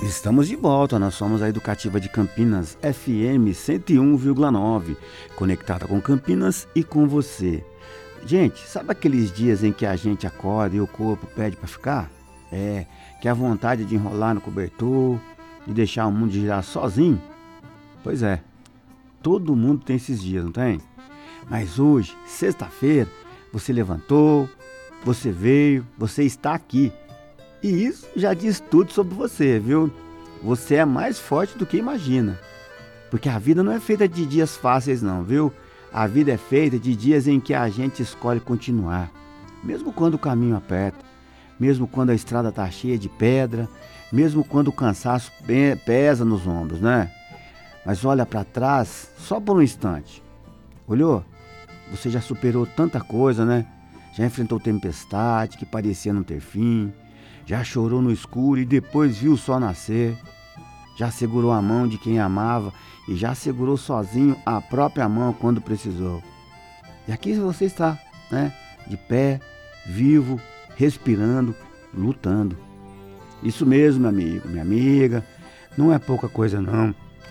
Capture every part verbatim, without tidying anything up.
Estamos de volta, nós somos a Educativa de Campinas F M cento e um vírgula nove, conectada com Campinas e com você. Gente, sabe aqueles dias em que a gente acorda e o corpo pede para ficar? É, que a vontade de enrolar no cobertor, de deixar o mundo girar sozinho? Pois é, todo mundo tem esses dias, não tem? Mas hoje, sexta-feira, você levantou, você veio, você está aqui. E isso já diz tudo sobre você, viu? Você é mais forte do que imagina. Porque a vida não é feita de dias fáceis não, viu? A vida é feita de dias em que a gente escolhe continuar. Mesmo quando o caminho aperta, mesmo quando a estrada está cheia de pedra, mesmo quando o cansaço pesa nos ombros, né? Mas olha para trás só por um instante. Olhou? Você já superou tanta coisa, né? Já enfrentou tempestade que parecia não ter fim. Já chorou no escuro e depois viu o sol nascer. Já segurou a mão de quem amava e já segurou sozinho a própria mão quando precisou. E aqui você está, né? De pé, vivo, respirando, lutando. Isso mesmo, meu amigo, minha amiga. Não é pouca coisa, não.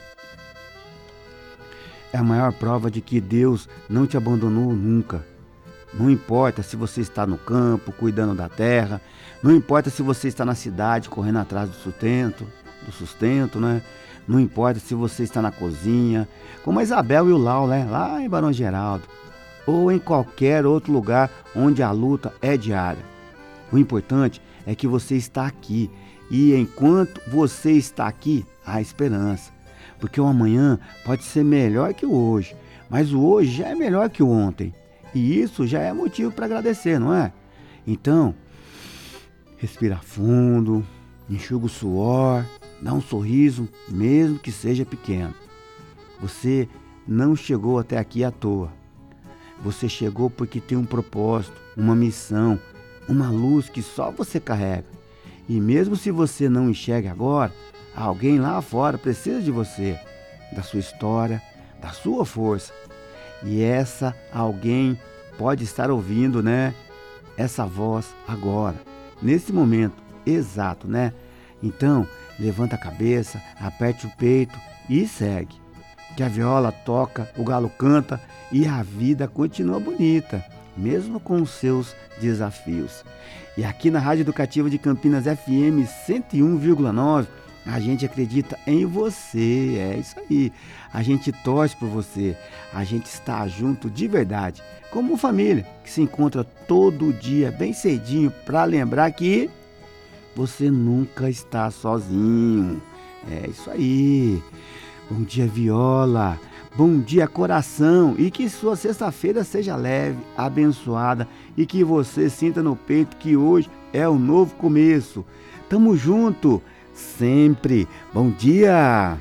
É a maior prova de que Deus não te abandonou nunca. Não importa se você está no campo, cuidando da terra. Não importa se você está na cidade, correndo atrás do sustento, do sustento, né? Não importa se você está na cozinha, como a Isabel e o Lau, né? Lá em Barão Geraldo. Ou em qualquer outro lugar onde a luta é diária. O importante é que você está aqui. E enquanto você está aqui, há esperança. Porque o amanhã pode ser melhor que o hoje. Mas o hoje já é melhor que o ontem. E isso já é motivo para agradecer, não é? Então, respira fundo, enxuga o suor, dá um sorriso, mesmo que seja pequeno. Você não chegou até aqui à toa. Você chegou porque tem um propósito, uma missão, uma luz que só você carrega. E mesmo se você não enxerga agora, alguém lá fora precisa de você, da sua história, da sua força. E essa alguém pode estar ouvindo, né? Essa voz agora, nesse momento exato, né? Então, levanta a cabeça, aperte o peito e segue. Que a viola toca, o galo canta e a vida continua bonita, mesmo com os seus desafios. E aqui na Rádio Educativa de Campinas F M cento e um vírgula nove, a gente acredita em você, é isso aí. A gente torce por você, a gente está junto de verdade, como família que se encontra todo dia bem cedinho para lembrar que você nunca está sozinho. É isso aí. Bom dia, viola. Bom dia, coração. E que sua sexta-feira seja leve, abençoada e que você sinta no peito que hoje é um novo começo. Tamo junto. Sempre. Bom dia!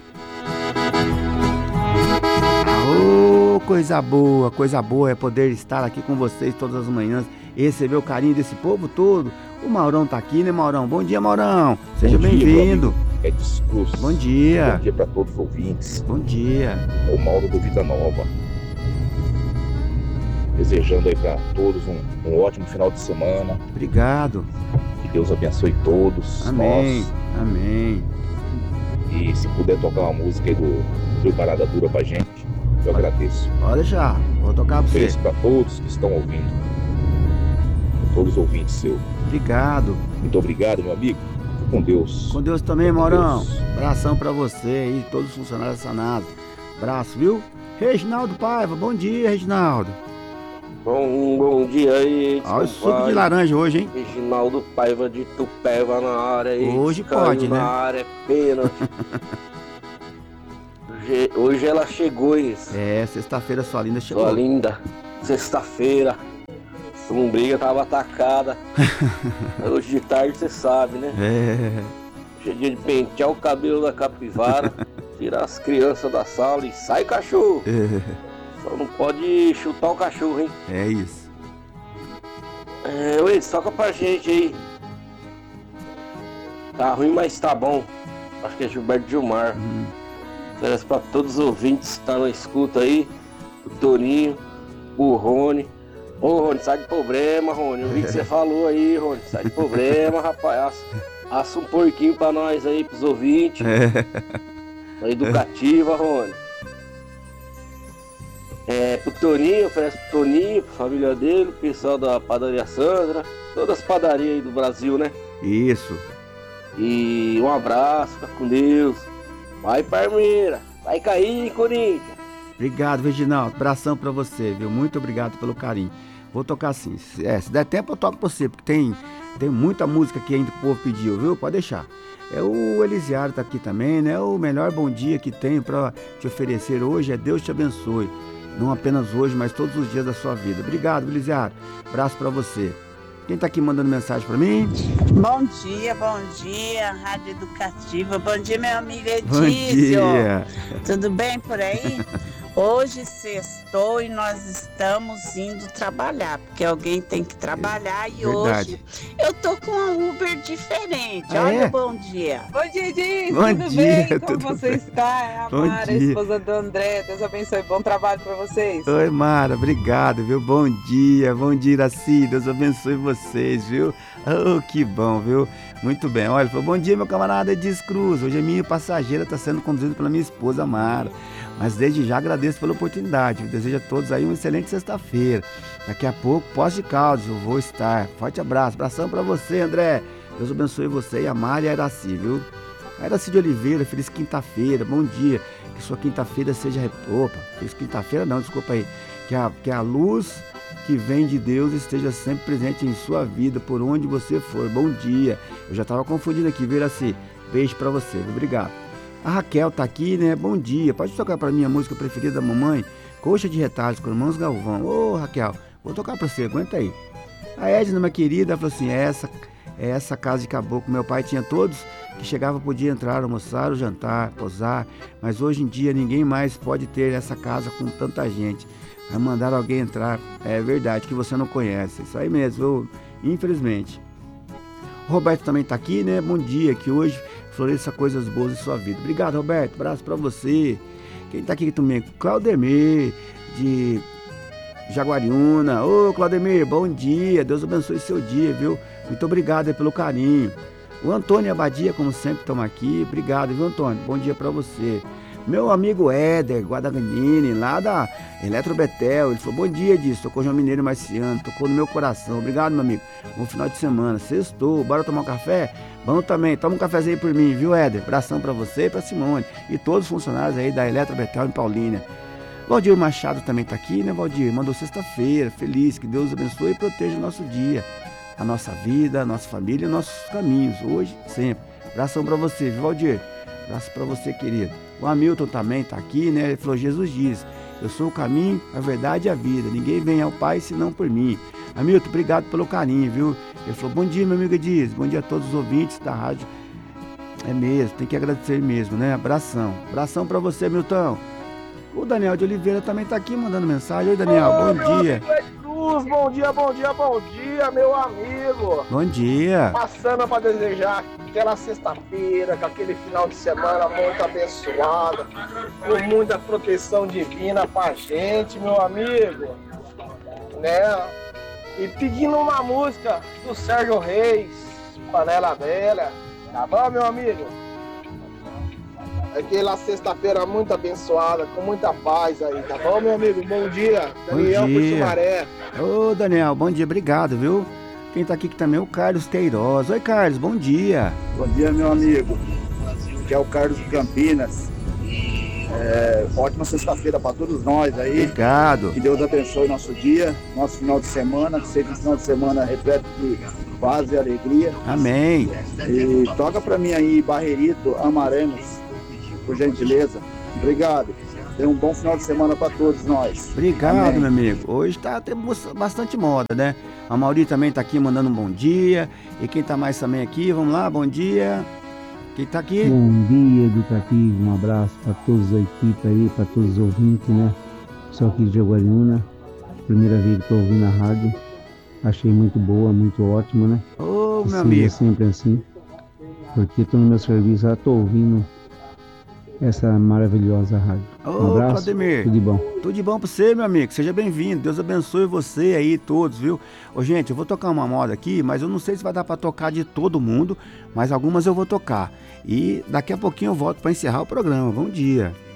Oh, coisa boa, coisa boa é poder estar aqui com vocês todas as manhãs e receber o carinho desse povo todo. O Maurão tá aqui, né, Maurão? Bom dia, Maurão. Seja bem-vindo. É discurso. Bom dia. Bom dia para todos os ouvintes. Bom dia. É o Mauro do Vida Nova. Desejando aí para todos um, um ótimo final de semana. Obrigado. Que Deus abençoe todos. Amém. Nós. Amém. E se puder tocar uma música aí do Fui Parada Dura pra gente, eu Pode. agradeço. Pode deixar. Vou tocar pra você. Beijo para todos que estão ouvindo. Todos os ouvintes seus. Obrigado. Muito obrigado, meu amigo. Fique com Deus. Com Deus também, Com Maurão. Deus. Abração pra você e todos os funcionários da Sanasa. Abraço, viu? Reginaldo Paiva. Bom dia, Reginaldo. Bom, bom dia aí. Olha o suco de laranja hoje, hein? Reginaldo Paiva de Tupéva na área aí. Hoje Caiu pode, na né? área, é pênalti. hoje, hoje ela chegou, isso. É, sexta-feira sua linda chegou. Sua linda. Sexta-feira. Lombriga tava atacada. Hoje de tarde você sabe, né? É. Hoje é dia de pentear o cabelo da capivara, tirar as crianças da sala e sai, cachorro. É, Só não pode chutar o cachorro, hein? é isso. É, oi, toca pra gente aí. Tá ruim, mas tá bom. Acho que é Gilberto Gilmar. Hum. Oferece pra todos os ouvintes que estão na escuta aí. O Toninho, o Rony. Ô, Rony, sai de problema, Rony. Eu vi que você falou aí, Rony. Sai de problema, rapaz. Assa um porquinho pra nós aí, pros ouvintes. É. Educativa, Rony. É, pro Toninho, oferece pro Toninho, pra família dele, o pessoal da padaria Sandra, todas as padarias aí do Brasil, né? Isso. E um abraço, fica com Deus. Vai, Parmeira. Vai cair, Corinthians. Obrigado, Reginaldo. Abração pra você, viu? Muito obrigado pelo carinho. Vou tocar sim. Se, é, se der tempo eu toco pra você, porque tem, tem muita música que ainda o povo pediu, viu? Pode deixar. É, o Elisiário tá aqui também, né? O melhor bom dia que tenho pra te oferecer hoje é Deus te abençoe. Não apenas hoje, mas todos os dias da sua vida. Obrigado, Elisiário. Abraço pra você. Quem tá aqui mandando mensagem pra mim? Bom dia, bom dia, Rádio Educativa. Bom dia, meu amigo Edício. Bom dia. Tudo bem por aí? Hoje sextou e nós estamos indo trabalhar, porque alguém tem que trabalhar. E Verdade. hoje eu tô com uma Uber diferente. Ah, Olha, é? bom dia. Bom dia, Edinho. Bom Tudo dia, bem? Como tudo você bem. está? É a Bom Mara, dia. esposa do André. Deus abençoe. Bom trabalho para vocês. Oi, Mara, obrigado, viu? Bom dia, bom dia, Iraci. Deus abençoe vocês, viu? Oh, que bom, viu? Muito bem. Olha, falou, bom dia, meu camarada Edis Cruz. Hoje a minha passageira está sendo conduzida pela minha esposa, Mara. Mas desde já agradeço pela oportunidade. Eu desejo a todos aí uma excelente sexta-feira. Daqui a pouco, Poços de Caldas, eu vou estar. Forte abraço. Abração pra você, André. Deus abençoe você e a Mara e a Iraci, viu? A Iraci de Oliveira, feliz quinta-feira, bom dia. Que sua quinta-feira seja... Opa, feliz quinta-feira não, desculpa aí. Que a, que a luz que vem de Deus esteja sempre presente em sua vida, por onde você for. Bom dia. Eu já estava confundindo aqui, viu, Iraci? Beijo pra você, viu? Obrigado. A Raquel tá aqui, né? Bom dia. Pode tocar pra mim a música preferida da mamãe? Coxa de Retalhos, com Irmãos Galvão. Ô, Raquel, vou tocar pra você, aguenta aí. A Edna, minha querida, ela falou assim, é essa, é essa casa de caboclo. Meu pai tinha todos que chegava, podia entrar, almoçar, ou jantar, posar. Mas hoje em dia ninguém mais pode ter essa casa com tanta gente. Vai mandar alguém entrar. É verdade, que você não conhece. Isso aí mesmo, viu? Infelizmente. O Roberto também tá aqui, né? Bom dia, que hoje floresça coisas boas em sua vida. Obrigado, Roberto. Abraço pra você. Quem tá aqui também? Claudemir, de Jaguariúna. Ô, Claudemir, bom dia. Deus abençoe seu dia, viu? Muito obrigado aí pelo carinho. O Antônio Abadia, como sempre, estamos aqui. Obrigado, viu, Antônio? Bom dia pra você. Meu amigo Éder Guadagnini, lá da Eletrobetel, ele falou, bom dia, disso, tocou João Mineiro Marciano, tocou no meu coração. Obrigado, meu amigo. Bom final de semana. Sextou, bora tomar um café? Bom também, toma um cafezinho por mim, viu, Éder? Abração pra você e pra Simone. E todos os funcionários aí da Eletrobetel em Paulínia. Valdir Machado também tá aqui, né, Valdir? Mandou sexta-feira, feliz, que Deus abençoe e proteja o nosso dia, a nossa vida, a nossa família e nossos caminhos, hoje, sempre. Abração pra você, viu, Valdir? Abraço pra você, querido. O Hamilton também tá aqui, né? Ele falou, Jesus diz, eu sou o caminho, a verdade e a vida. Ninguém vem ao Pai senão por mim. Hamilton, obrigado pelo carinho, viu? Ele falou, bom dia, meu amigo Dias. Bom dia a todos os ouvintes da rádio. É mesmo, tem que agradecer mesmo, né? Abração. Abração pra você, Milton. O Daniel de Oliveira também tá aqui mandando mensagem. Oi, Daniel, Ô, bom meu dia. amigo Ed Cruz, bom dia, bom dia, bom dia, meu amigo. Bom dia. Passando para desejar aquela sexta-feira, com aquele final de semana muito abençoado, com muita proteção divina pra gente, meu amigo, né? E pedindo uma música do Sérgio Reis, Panela Velha, tá bom, meu amigo? Aquela sexta-feira muito abençoada, com muita paz aí, tá bom, meu amigo? Bom dia, Daniel Bom dia. Puxumaré. Ô, Daniel, bom dia, obrigado, viu? Quem tá aqui também é o Carlos Queiroz. Oi, Carlos, bom dia. Bom dia, meu amigo. Aqui é o Carlos de Campinas. É, ótima sexta-feira para todos nós aí. Obrigado. Que Deus abençoe nosso dia, nosso final de semana, que seja um final de semana repleto de paz e alegria. Amém. E toca para mim aí, Barreirito, Amaremos, por gentileza. Obrigado. Tenha um bom final de semana para todos nós. Obrigado, Amém. meu amigo. Hoje tá tendo bastante moda, né? A Mauri também tá aqui mandando um bom dia. E quem tá mais também aqui, vamos lá, bom dia. Quem tá aqui? Bom dia, Educativo. Um abraço para toda a equipe aí, para todos os ouvintes, né? Sou aqui de Jaguariúna. Primeira vez que estou ouvindo a rádio. Achei muito boa, muito ótima, né? Ô, Que meu seja amigo. sempre assim. Porque estou no meu serviço, já estou ouvindo essa maravilhosa rádio. Um Ô, abraço, Claudemir. tudo de bom. Tudo de bom pra você, meu amigo. Seja bem-vindo. Deus abençoe você aí, todos, viu? Ô, gente, eu vou tocar uma moda aqui, mas eu não sei se vai dar pra tocar de todo mundo, mas algumas eu vou tocar. E daqui a pouquinho eu volto pra encerrar o programa. Bom dia.